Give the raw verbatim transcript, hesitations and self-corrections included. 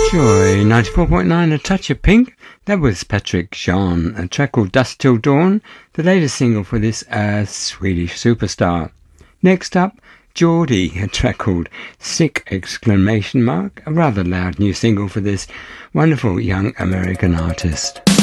Joy ninety-four point nine, A Touch of Pink. That was Patrick Jean, a track called Dust Till Dawn, the latest single for this uh, Swedish superstar. Next up, Geordie, a track called Sick exclamation mark, a rather loud new single for this wonderful young American artist.